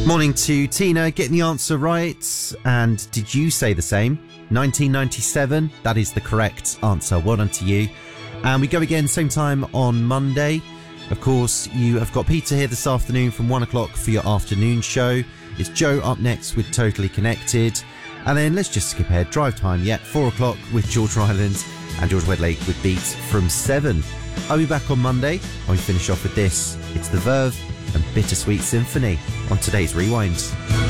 Morning to Tina, getting the answer right. And did you say the same? 1997, that is the correct answer. Well done to you. And we go again same time on Monday. Of course, you have got Peter here this afternoon from 1 o'clock for your afternoon show. It's Joe up next with Totally Connected. And then let's just skip ahead. Drive time, 4 o'clock with George Ryland and George Wedlake with Beats from 7. I'll be back on Monday when we finish off with this. It's The Verve and Bittersweet Symphony on today's Rewind.